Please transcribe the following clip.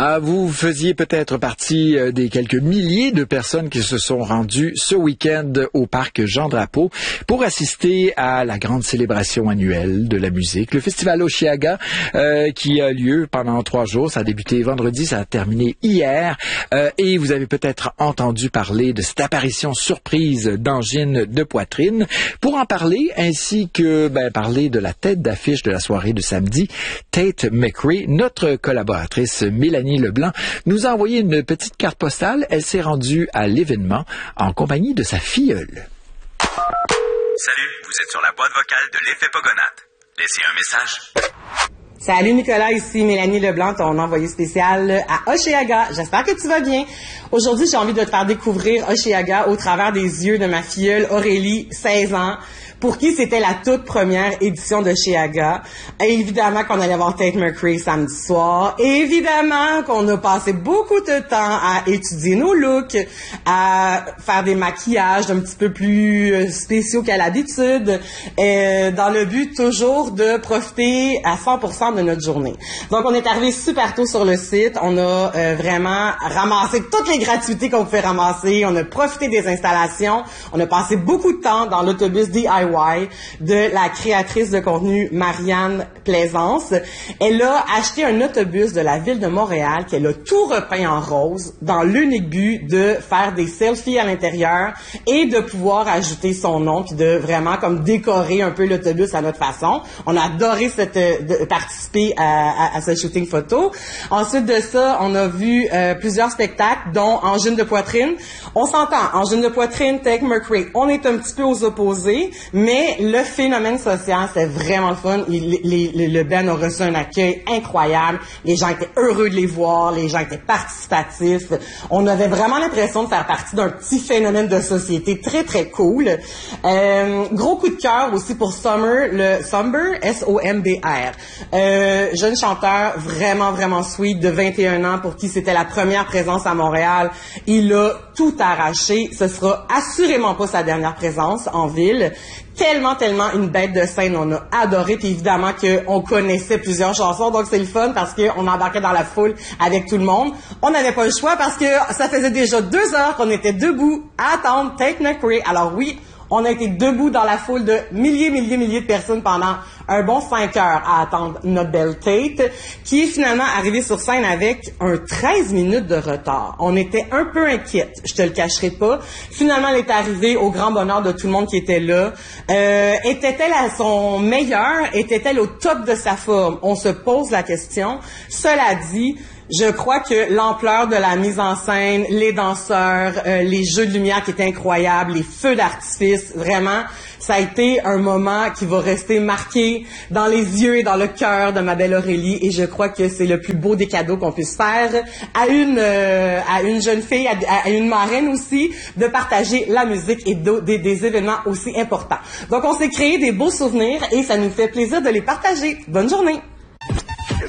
Ah, vous faisiez peut-être partie des quelques milliers de personnes qui se sont rendues ce week-end au parc Jean-Drapeau pour assister à la grande célébration annuelle de la musique, le festival Osheaga, qui a lieu pendant 3 jours. Ça a débuté vendredi, ça a terminé hier, et vous avez peut-être entendu parler de cette apparition surprise d'angine de poitrine. Pour en parler, ainsi que parler de la tête d'affiche de la soirée de samedi, Tate McRae, notre collaboratrice Mélanie Leblanc, nous a envoyé une petite carte postale. Elle s'est rendue à l'événement en compagnie de sa filleule. Salut, vous êtes sur la boîte vocale de l'effet Pogonade. Laissez un message. Salut Nicolas, ici Mélanie Leblanc, ton envoyé spécial à Osheaga. J'espère que tu vas bien. Aujourd'hui, j'ai envie de te faire découvrir Osheaga au travers des yeux de ma filleule Aurélie, 16 ans, pour qui c'était la toute première édition de Osheaga. Et évidemment qu'on allait voir Tate McRae samedi soir. Et évidemment qu'on a passé beaucoup de temps à étudier nos looks, à faire des maquillages un petit peu plus spéciaux qu'à l'habitude, dans le but toujours de profiter à 100% de notre journée. Donc, on est arrivé super tôt sur le site. On a vraiment ramassé toutes les gratuités qu'on pouvait ramasser. On a profité des installations. On a passé beaucoup de temps dans l'autobus DIY de la créatrice de contenu Marianne Plaisance. Elle a acheté un autobus de la ville de Montréal qu'elle a tout repeint en rose dans l'unique but de faire des selfies à l'intérieur et de pouvoir ajouter son nom puis de vraiment comme décorer un peu l'autobus à notre façon. On a adoré de participer à ce shooting photo. Ensuite de ça, on a vu plusieurs spectacles, dont Angine de poitrine. On s'entend, Angine de poitrine, Tate McRae, on est un petit peu aux opposés, mais le phénomène social, c'est vraiment le fun. Le band a reçu un accueil incroyable. Les gens étaient heureux de les voir. Les gens étaient participatifs. On avait vraiment l'impression de faire partie d'un petit phénomène de société très, très cool. Gros coup de cœur aussi pour Somber, S-O-M-B-R. Jeune chanteur vraiment, vraiment sweet de 21 ans pour qui c'était la première présence à Montréal. Il a tout arraché. Ce sera assurément pas sa dernière présence en ville. Tellement une bête de scène, on a adoré, puis évidemment qu'on connaissait plusieurs chansons, donc c'est le fun parce qu'on embarquait dans la foule avec tout le monde. On n'avait pas le choix parce que ça faisait déjà 2 heures qu'on était debout à attendre Tate McRae. Alors oui, on a été debout dans la foule de milliers de personnes pendant un bon 5 heures à attendre notre belle Tate, qui est finalement arrivée sur scène avec un 13 minutes de retard. On était un peu inquiètes, je te le cacherai pas. Finalement, elle est arrivée au grand bonheur de tout le monde qui était là. Était-elle à son meilleur? Était-elle au top de sa forme? On se pose la question. Cela dit, je crois que l'ampleur de la mise en scène, les danseurs, les jeux de lumière qui étaient incroyables, les feux d'artifice, vraiment, ça a été un moment qui va rester marqué dans les yeux et dans le cœur de ma belle Aurélie, et je crois que c'est le plus beau des cadeaux qu'on puisse faire à une jeune fille, à une marraine aussi, de partager la musique et des événements aussi importants. Donc, on s'est créé des beaux souvenirs et ça nous fait plaisir de les partager. Bonne journée!